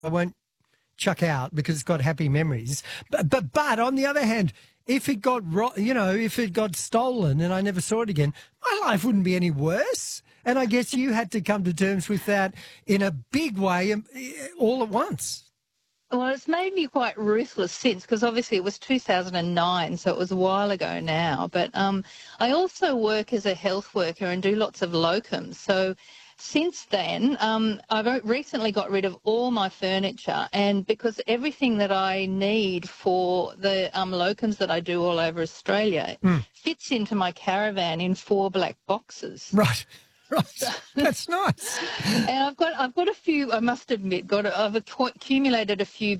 I won't chuck out because it's got happy memories. But on the other hand, if it got if it got stolen and I never saw it again, my life wouldn't be any worse. And I guess you had to come to terms with that in a big way all at once. Well, it's made me quite ruthless since, because obviously it was 2009, so it was a while ago now. But I also work as a health worker and do lots of locums. So since then, I've recently got rid of all my furniture, and because everything that I need for the locums that I do all over Australia fits into my caravan in 4 black boxes. Right. Right, that's nice. And I've got a few. I must admit, I've accumulated a few